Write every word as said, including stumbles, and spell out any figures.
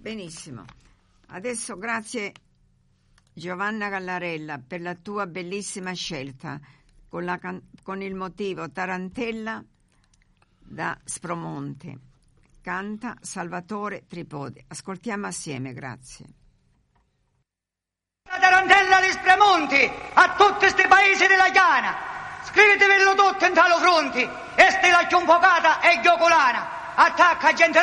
Benissimo. Adesso grazie Giovanna Gallarella per la tua bellissima scelta con, la can- con il motivo Tarantella da Spromonte. Canta Salvatore Tripodi. Ascoltiamo assieme, grazie. La Tarantella di Spromonte a tutti questi paesi della Chiana. Scrivetevelo tutto in talo fronti. E ste la chiunfocata e giocolana. Attacca gente